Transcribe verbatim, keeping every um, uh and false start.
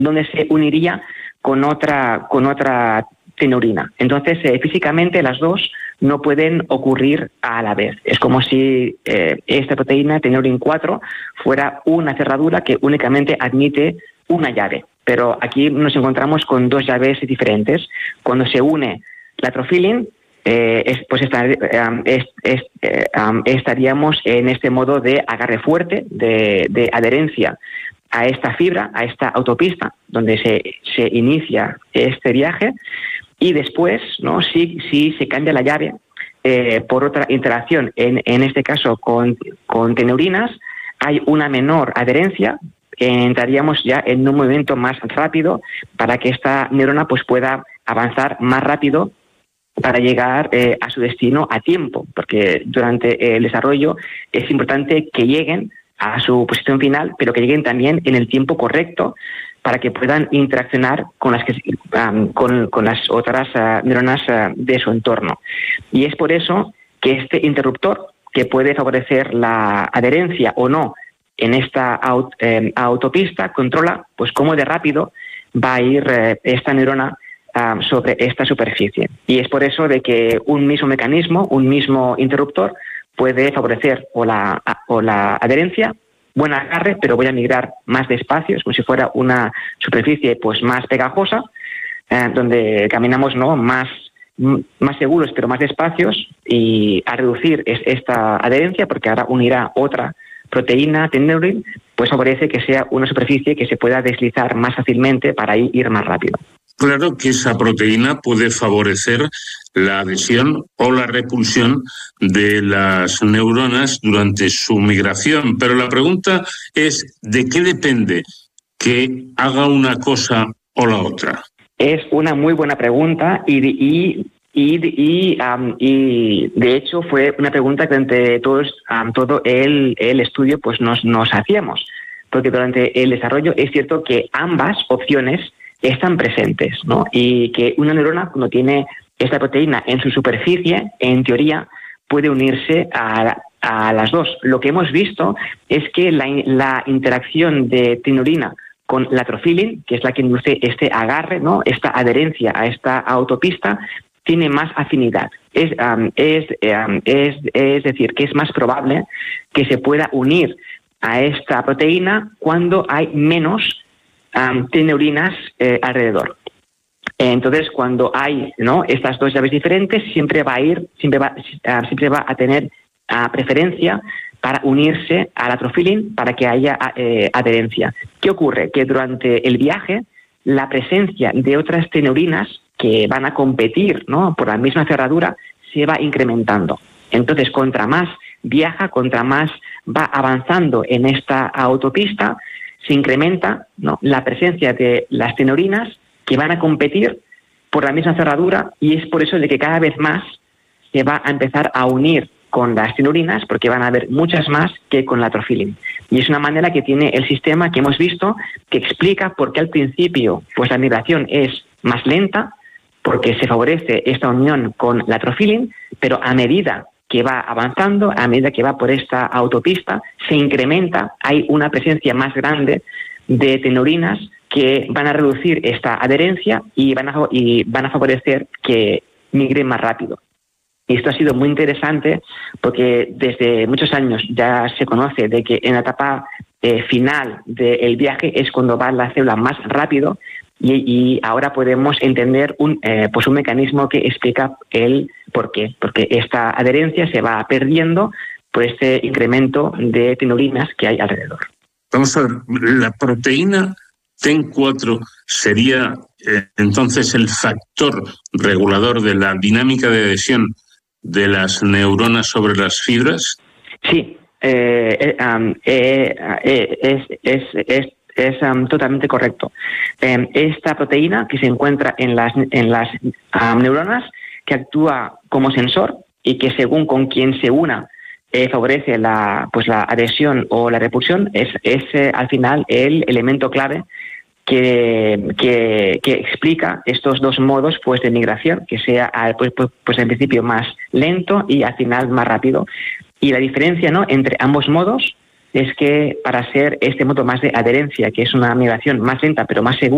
donde se uniría con otra, con otra teneurina. Entonces, eh, físicamente las dos no pueden ocurrir a la vez. Es como si eh, esta proteína, teneurin cuatro, fuera una cerradura que únicamente admite una llave. Pero aquí nos encontramos con dos llaves diferentes. Cuando se une la atrofilin, eh, es, pues estar, um, es, es, eh, um, estaríamos en este modo de agarre fuerte, de, de adherencia a esta fibra, a esta autopista donde se, se inicia este viaje, y después, ¿no?, si, si se cambia la llave eh, por otra interacción, en, en este caso con, con teneurinas, hay una menor adherencia, eh, entraríamos ya en un movimiento más rápido para que esta neurona pues pueda avanzar más rápido para llegar eh, a su destino a tiempo, porque durante el desarrollo es importante que lleguen a su posición final, pero que lleguen también en el tiempo correcto para que puedan interaccionar con las, que, um, con, con las otras uh, neuronas uh, de su entorno. Y es por eso que este interruptor, que puede favorecer la adherencia o no en esta aut, eh, autopista, controla pues cómo de rápido va a ir eh, esta neurona uh, sobre esta superficie. Y es por eso de que un mismo mecanismo, un mismo interruptor, puede favorecer o la, o la adherencia, buen agarre, pero voy a migrar más despacio, es como si fuera una superficie pues más pegajosa, eh, donde caminamos, ¿no?, más, más seguros, pero más despacios, y a reducir es, esta adherencia, porque ahora unirá otra proteína, teneurin, pues favorece que sea una superficie que se pueda deslizar más fácilmente para ir más rápido. Claro que esa proteína puede favorecer la adhesión o la repulsión de las neuronas durante su migración, pero la pregunta es, ¿de qué depende que haga una cosa o la otra? Es una muy buena pregunta y, y, y, y, um, y de hecho fue una pregunta que durante todos, um, todo el, el estudio pues nos, nos hacíamos, porque durante el desarrollo es cierto que ambas opciones están presentes, ¿no? Y que una neurona, cuando tiene esta proteína en su superficie, en teoría, puede unirse a, a las dos. Lo que hemos visto es que la, la interacción de teneurina con la atrofilin, que es la que induce este agarre, ¿no?, esta adherencia a esta autopista, tiene más afinidad. Es, um, es, um, es, es decir, que es más probable que se pueda unir a esta proteína cuando hay menos Um, teneurinas eh, alrededor. Entonces, cuando hay, ¿no?, estas dos llaves diferentes, siempre va a ir, siempre va, uh, siempre va a tener uh, preferencia para unirse al atrofilin para que haya eh, adherencia. ¿Qué ocurre? Que durante el viaje, la presencia de otras teneurinas que van a competir, ¿no?, por la misma cerradura se va incrementando. Entonces, contra más viaja, contra más va avanzando en esta autopista, se incrementa, ¿no?, la presencia de las teneurinas que van a competir por la misma cerradura, y es por eso de que cada vez más se va a empezar a unir con las teneurinas, porque van a haber muchas más que con la atrofilin. Y es una manera que tiene el sistema que hemos visto, que explica por qué al principio pues la migración es más lenta, porque se favorece esta unión con la atrofilin, pero a medida que va avanzando, a medida que va por esta autopista, se incrementa, hay una presencia más grande de teneurinas que van a reducir esta adherencia y van a, y van a favorecer que migren más rápido. Y esto ha sido muy interesante porque desde muchos años ya se conoce de que en la etapa eh, final del viaje es cuando va la célula más rápido, y, y ahora podemos entender un, eh, pues un mecanismo que explica el por qué. Porque esta adherencia se va perdiendo por este incremento de teneurinas que hay alrededor. Vamos a ver, la proteína T E N cuatro sería eh, entonces el factor regulador de la dinámica de adhesión de las neuronas sobre las fibras. Sí, eh, eh, um, eh, eh, es, es, es, es um, totalmente correcto. Eh, esta proteína que se encuentra en las, en las um, neuronas, que actúa como sensor y que según con quien se una eh, favorece la, pues la adhesión o la repulsión, es, es eh, al final el elemento clave que, que, que explica estos dos modos pues, de migración, que sea pues, pues, pues en principio más lento y al final más rápido. Y la diferencia, ¿no?, entre ambos modos es que para ser este modo más de adherencia, que es una migración más lenta pero más segura,